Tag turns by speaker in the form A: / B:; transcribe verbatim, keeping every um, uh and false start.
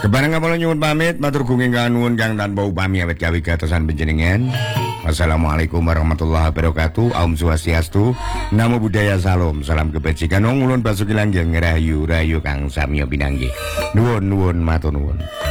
A: Kebarang kula nyuwun pamit matur gunging kanuwun kang tanpa upami awet gawe gatosan panjenengan. Assalamualaikum warahmatullahi wabarakatuh. Om Swastiastu. Namo Buddhaya Salam. Salam kebajikan. Wong ulun basuki langgeng rahayu rahayu kang samya pinanggih. Nuwun nuwun matur nuwun.